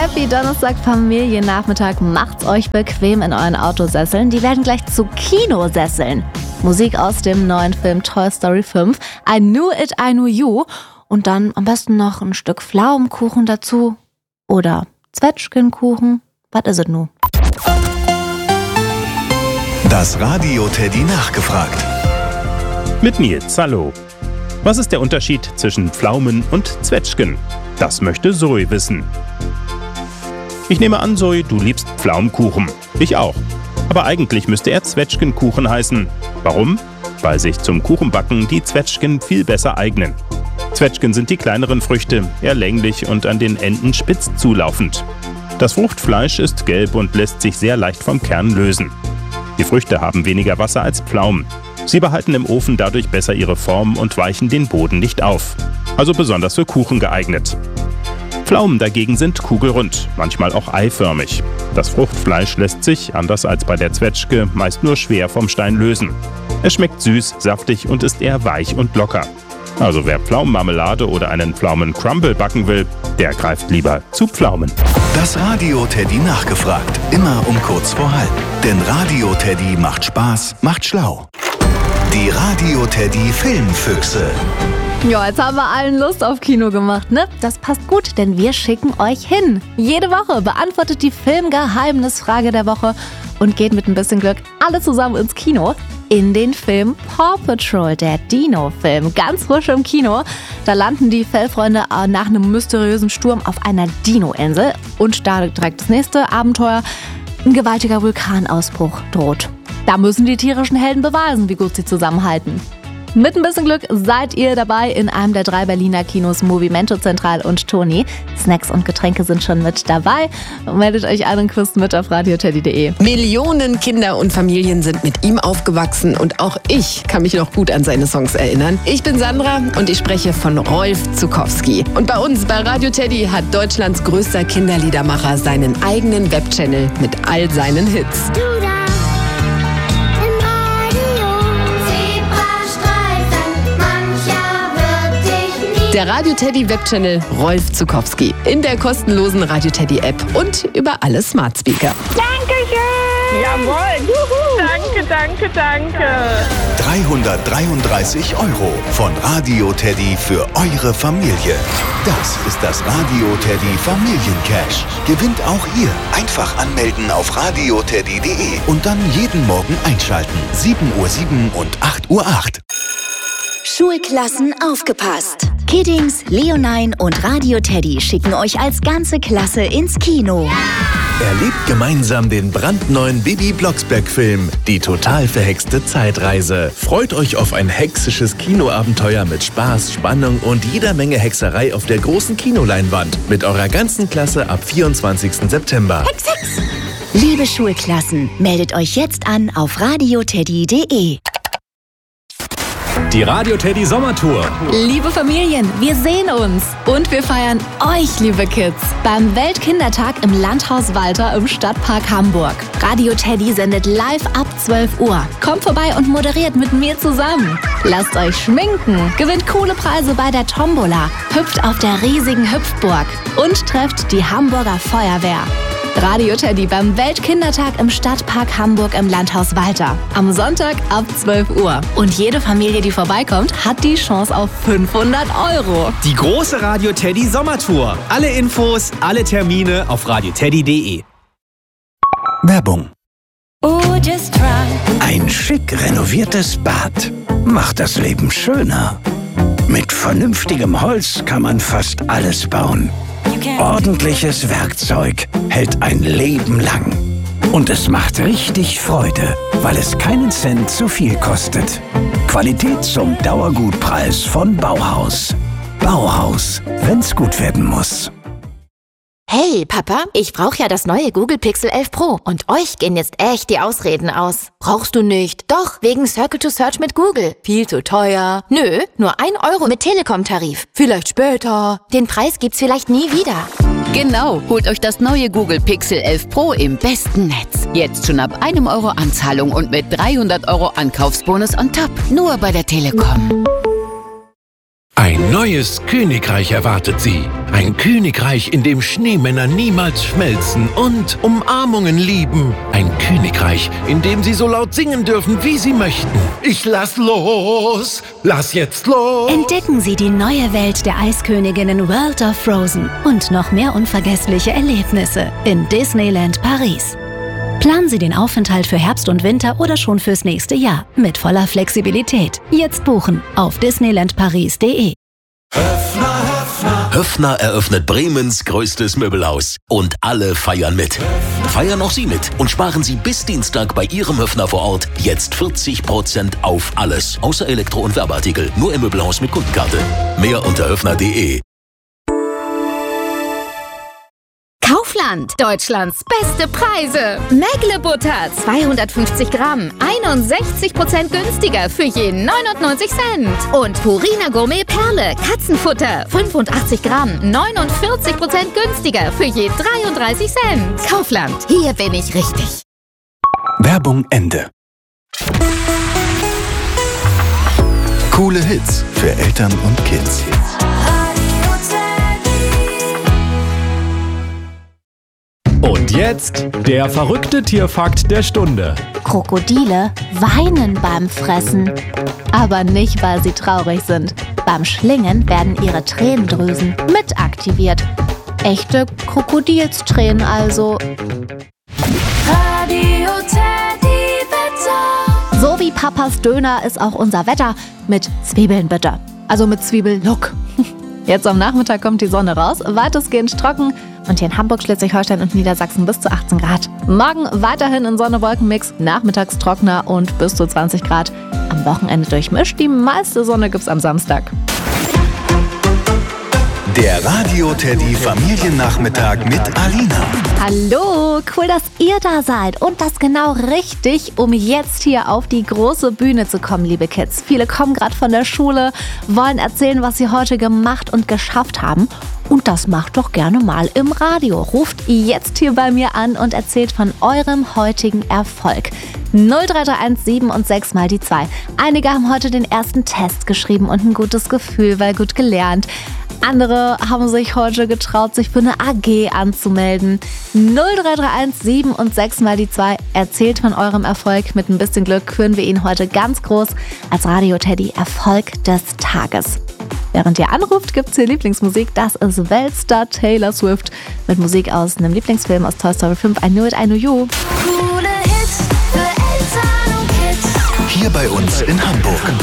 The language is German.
Happy Donnerstag Familiennachmittag. Macht's euch bequem in euren Autosesseln. Die werden gleich zu Kinosesseln. Musik aus dem neuen Film Toy Story 5. I Knew It, I Knew You. Und dann am besten noch ein Stück Pflaumenkuchen dazu. Oder Zwetschgenkuchen. Was ist es nun? Das Radio Teddy nachgefragt. Mit Nils, hallo. Was ist der Unterschied zwischen Pflaumen und Zwetschgen? Das möchte Zoe wissen. Ich nehme an, Zoe, du liebst Pflaumenkuchen. Ich auch. Aber eigentlich müsste er Zwetschgenkuchen heißen. Warum? Weil sich zum Kuchenbacken die Zwetschgen viel besser eignen. Zwetschgen sind die kleineren Früchte, eher länglich und an den Enden spitz zulaufend. Das Fruchtfleisch ist gelb und lässt sich sehr leicht vom Kern lösen. Die Früchte haben weniger Wasser als Pflaumen. Sie behalten im Ofen dadurch besser ihre Form und weichen den Boden nicht auf. Also besonders für Kuchen geeignet. Pflaumen dagegen sind kugelrund, manchmal auch eiförmig. Das Fruchtfleisch lässt sich, anders als bei der Zwetschge, meist nur schwer vom Stein lösen. Es schmeckt süß, saftig und ist eher weich und locker. Also wer Pflaumenmarmelade oder einen Pflaumencrumble backen will, der greift lieber zu Pflaumen. Das Radio Teddy nachgefragt. Immer um kurz vor halb. Denn Radio Teddy macht Spaß, macht schlau. Die Radio Teddy Filmfüchse. Ja, jetzt haben wir allen Lust auf Kino gemacht, ne? Das passt gut, denn wir schicken euch hin. Jede Woche beantwortet die Filmgeheimnisfrage der Woche und geht mit ein bisschen Glück alle zusammen ins Kino. In den Film Paw Patrol, der Dino-Film, ganz frisch im Kino. Da landen die Fellfreunde nach einem mysteriösen Sturm auf einer Dino-Insel. Und da direkt das nächste Abenteuer. Ein gewaltiger Vulkanausbruch droht. Da müssen die tierischen Helden beweisen, wie gut sie zusammenhalten. Mit ein bisschen Glück seid ihr dabei in einem der 3 Berliner Kinos Movimento Zentral und Toni. Snacks und Getränke sind schon mit dabei. Meldet euch an und küsst mit auf radioteddy.de. Millionen Kinder und Familien sind mit ihm aufgewachsen und auch ich kann mich noch gut an seine Songs erinnern. Ich bin Sandra und ich spreche von Rolf Zuckowski. Und bei uns bei Radio Teddy hat Deutschlands größter Kinderliedermacher seinen eigenen Webchannel mit all seinen Hits. Der Radio Teddy Webchannel Rolf Zuckowski in der kostenlosen Radio Teddy App und über alle Smart Speaker. Dankeschön! Jawohl! Juhu. Danke! 333 € von Radio Teddy für eure Familie. Das ist das Radio Teddy Familiencash. Gewinnt auch ihr. Einfach anmelden auf radioteddy.de und dann jeden Morgen einschalten. 7:07 Uhr und 8:08 Uhr. Schulklassen aufgepasst. Kiddings, Leonine und Radio Teddy schicken euch als ganze Klasse ins Kino. Erlebt gemeinsam den brandneuen Bibi Blocksberg-Film Die total verhexte Zeitreise. Freut euch auf ein hexisches Kinoabenteuer mit Spaß, Spannung und jeder Menge Hexerei auf der großen Kinoleinwand mit eurer ganzen Klasse ab 24. September. Hex, Hex! Liebe Schulklassen, meldet euch jetzt an auf radioteddy.de. Die Radio Teddy Sommertour. Liebe Familien, wir sehen uns und wir feiern euch, liebe Kids, beim Weltkindertag im Landhaus Walter im Stadtpark Hamburg. Radio Teddy sendet live ab 12 Uhr. Kommt vorbei und moderiert mit mir zusammen. Lasst euch schminken, gewinnt coole Preise bei der Tombola, hüpft auf der riesigen Hüpfburg und trefft die Hamburger Feuerwehr. Radio Teddy beim Weltkindertag im Stadtpark Hamburg im Landhaus Walter. Am Sonntag ab 12 Uhr. Und jede Familie, die vorbeikommt, hat die Chance auf 500 €. Die große Radio Teddy Sommertour. Alle Infos, alle Termine auf radioteddy.de. Werbung. Ein schick renoviertes Bad macht das Leben schöner. Mit vernünftigem Holz kann man fast alles bauen. Ordentliches Werkzeug hält ein Leben lang. Und es macht richtig Freude, weil es keinen Cent zu viel kostet. Qualität zum Dauergutpreis von Bauhaus. Bauhaus, wenn's gut werden muss. Hey, Papa, ich brauche ja das neue Google Pixel 11 Pro und euch gehen jetzt echt die Ausreden aus. Brauchst du nicht? Doch, wegen Circle to Search mit Google. Viel zu teuer. Nö, nur 1 € mit Telekom-Tarif. Vielleicht später. Den Preis gibt's vielleicht nie wieder. Genau, holt euch das neue Google Pixel 11 Pro im besten Netz. Jetzt schon ab 1 € Anzahlung und mit 300 € Ankaufsbonus on top. Nur bei der Telekom. Ein neues Königreich erwartet sie. Ein Königreich, in dem Schneemänner niemals schmelzen und Umarmungen lieben. Ein Königreich, in dem sie so laut singen dürfen, wie sie möchten. Ich lass los! Lass jetzt los! Entdecken Sie die neue Welt der Eisköniginnen World of Frozen und noch mehr unvergessliche Erlebnisse in Disneyland Paris. Planen Sie den Aufenthalt für Herbst und Winter oder schon fürs nächste Jahr mit voller Flexibilität. Jetzt buchen auf disneylandparis.de. Höffner eröffnet Bremens größtes Möbelhaus. Und alle feiern mit. Feiern auch Sie mit und sparen Sie bis Dienstag bei Ihrem Höffner vor Ort jetzt 40% auf alles. Außer Elektro- und Werbeartikel. Nur im Möbelhaus mit Kundenkarte. Mehr unter höffner.de. Kaufland, Deutschlands beste Preise. Mägle-Butter, 250 Gramm, 61% günstiger für je 99 Cent. Und Purina Gourmet Perle, Katzenfutter, 85 Gramm, 49% günstiger für je 33 Cent. Kaufland, hier bin ich richtig. Werbung Ende. Coole Hits für Eltern und Kids. Und jetzt der verrückte Tierfakt der Stunde. Krokodile weinen beim Fressen. Aber nicht, weil sie traurig sind. Beim Schlingen werden ihre Tränendrüsen mit aktiviert. Echte Krokodilstränen also. Radio Teddy Wetter. So wie Papas Döner ist auch unser Wetter. Mit Zwiebeln bitte. Also mit Zwiebellook. Jetzt am Nachmittag kommt die Sonne raus, weitestgehend trocken. Und hier in Hamburg, Schleswig-Holstein und Niedersachsen bis zu 18 Grad. Morgen weiterhin in Sonne-Wolken-Mix, nachmittags trockener und bis zu 20 Grad. Am Wochenende durchmischt, die meiste Sonne gibt's am Samstag. Der Radio Teddy Familiennachmittag mit Alina. Hallo, cool, dass ihr da seid und das genau richtig, um jetzt hier auf die große Bühne zu kommen, liebe Kids. Viele kommen gerade von der Schule, wollen erzählen, was sie heute gemacht und geschafft haben. Und das macht doch gerne mal im Radio. Ruft jetzt hier bei mir an und erzählt von eurem heutigen Erfolg. 0331 7 und 6 mal die 2. Einige haben heute den ersten Test geschrieben und ein gutes Gefühl, weil gut gelernt. Andere haben sich heute getraut, sich für eine AG anzumelden. 0331 7 und 6 mal die 2. Erzählt von eurem Erfolg. Mit ein bisschen Glück küren wir ihn heute ganz groß als Radio Teddy Erfolg des Tages. Während ihr anruft, gibt's hier Lieblingsmusik. Das ist Weltstar Taylor Swift mit Musik aus einem Lieblingsfilm aus Toy Story 5, I Knew It, I Knew You. Coole Hits für Eltern und Kids. Hier bei uns in Hamburg.